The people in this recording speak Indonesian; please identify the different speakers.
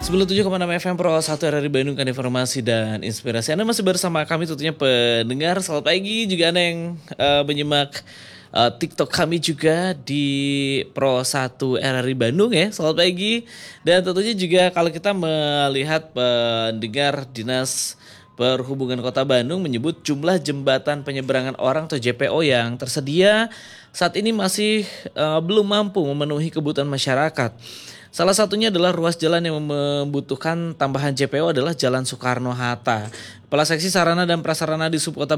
Speaker 1: 97,6 FM Pro 1 RRI Bandung kan informasi dan inspirasi. Anda masih bersama kami tentunya pendengar. Selamat pagi juga Anda yang menyimak TikTok kami juga di Pro 1 RRI Bandung ya. Selamat pagi. Dan tentunya juga kalau kita melihat pendengar Dinas Perhubungan Kota Bandung menyebut jumlah jembatan penyeberangan orang atau JPO yang tersedia saat ini masih belum mampu memenuhi kebutuhan masyarakat. Salah satunya adalah ruas jalan yang membutuhkan tambahan JPO adalah Jalan Soekarno-Hatta. Kepala Seksi Sarana dan Prasarana di Subkota